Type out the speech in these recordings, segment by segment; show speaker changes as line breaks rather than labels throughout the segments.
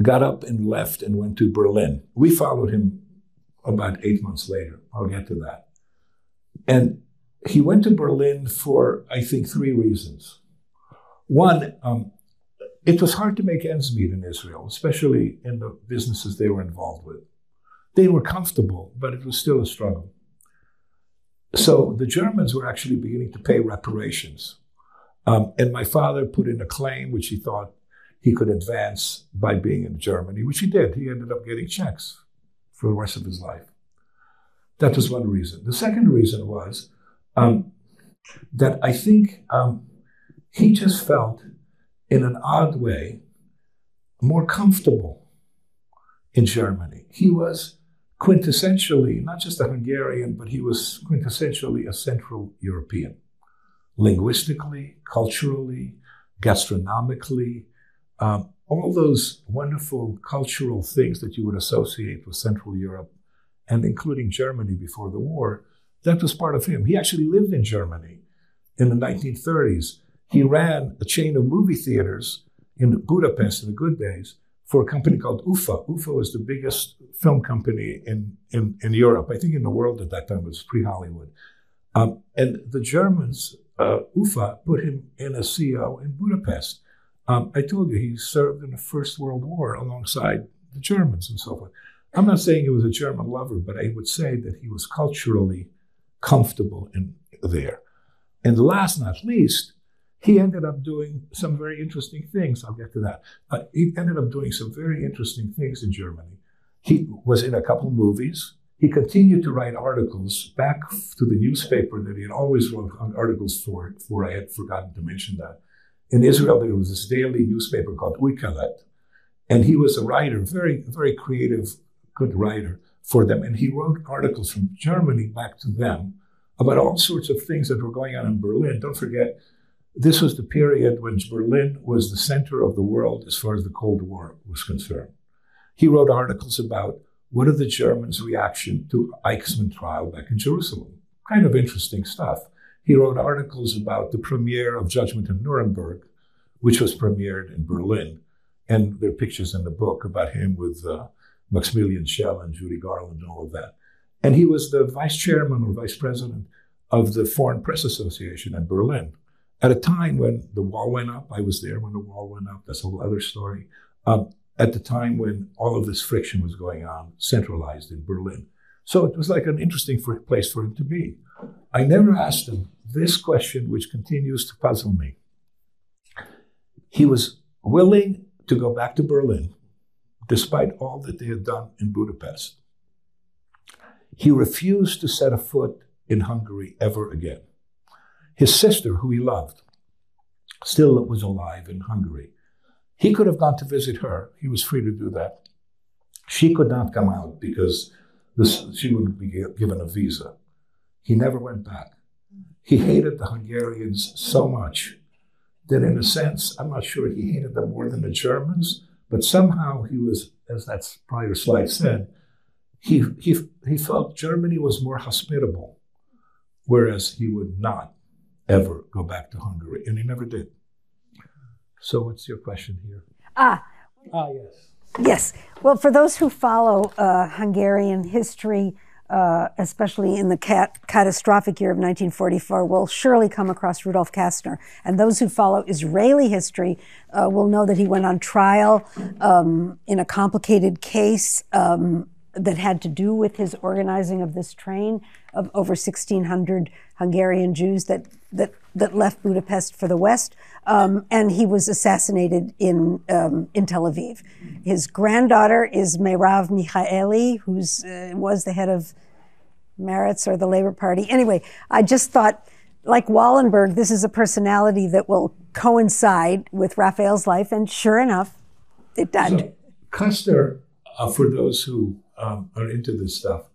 got up and left and went to Berlin. We followed him about 8 months later. I'll get to that. And he went to Berlin for, I think, 3 reasons. One, it was hard to make ends meet in Israel, especially in the businesses they were involved with. They were comfortable, but it was still a struggle. So the Germans were actually beginning to pay reparations. And my father put in a claim, which he thought he could advance by being in Germany, which he did. He ended up getting checks for the rest of his life. That was one reason. The second reason was that I think he just felt, in an odd way, more comfortable in Germany. He was quintessentially, not just a Hungarian, but he was quintessentially a Central European. Linguistically, culturally, gastronomically, all those wonderful cultural things that you would associate with Central Europe, and including Germany before the war, that was part of him. He actually lived in Germany in the 1930s. He ran a chain of movie theaters in Budapest in the good days for a company called UFA. UFA was the biggest film company in Europe. I think in the world at that time. It was pre-Hollywood. And the Germans, UFA, put him in as CEO in Budapest. I told you, he served in the First World War alongside the Germans and so forth. I'm not saying he was a German lover, but I would say that he was culturally comfortable in there. And last not least, he ended up doing some very interesting things. I'll get to that. He ended up doing some very interesting things in Germany. He was in a couple of movies. He continued to write articles back to the newspaper that he had always wrote articles for. I had forgotten to mention that. In Israel, there was this daily newspaper called Uikalet. And he was a writer, very, very creative, good writer for them. And he wrote articles from Germany back to them about all sorts of things that were going on in Berlin. Don't forget, this was the period when Berlin was the center of the world as far as the Cold War was concerned. He wrote articles about what are the Germans' reaction to Eichmann trial back in Jerusalem. Kind of interesting stuff. He wrote articles about the premiere of Judgment in Nuremberg, which was premiered in Berlin. And there are pictures in the book about him with Maximilian Schell and Judy Garland and all of that. And he was the vice chairman or vice president of the Foreign Press Association in Berlin. At a time when the wall went up, I was there when the wall went up, that's a whole other story. At the time when all of this friction was going on, centralized in Berlin. So it was like an interesting place for him to be. I never asked him this question, which continues to puzzle me. He was willing to go back to Berlin, despite all that they had done in Budapest. He refused to set a foot in Hungary ever again. His sister, who he loved, still was alive in Hungary. He could have gone to visit her. He was free to do that. She could not come out because she wouldn't be given a visa. He never went back. He hated the Hungarians so much that, in a sense, I'm not sure he hated them more than the Germans, but somehow he was, as that prior slide said, he felt Germany was more hospitable, whereas he would not ever go back to Hungary, and he never did. So what's your question here? Yes.
Yes. Well, for those who follow Hungarian history, especially in the catastrophic year of 1944, will surely come across Rudolf Kastner. And those who follow Israeli history will know that he went on trial in a complicated case that had to do with his organizing of this train of over 1,600 Hungarian Jews that left Budapest for the West. And he was assassinated in Tel Aviv. His granddaughter is Merav Michaeli, who was the head of Meretz or the Labor Party. Anyway, I just thought, like Wallenberg, this is a personality that will coincide with Raphael's life, and sure enough, it did.
So, Kastner, for those who are into this stuff,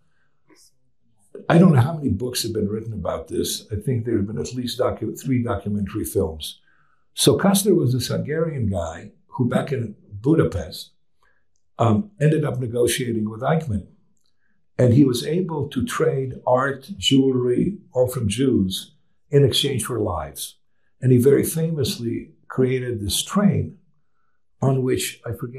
I don't know how many books have been written about this. I think there have been at least 3 documentary films. So Kastner was this Hungarian guy who, back in Budapest, ended up negotiating with Eichmann. And he was able to trade art, jewelry, all from Jews, in exchange for lives. And he very famously created this train on which, I forget